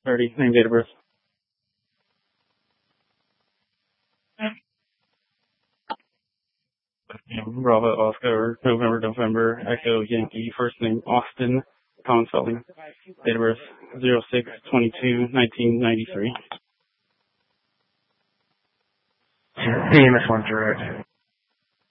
30. Name, date of birth. Bravo, Oscar, November, Echo, Yankee. First name, Austin. Common spelling. Date of birth, 06/22/1993. CMS 1 direct.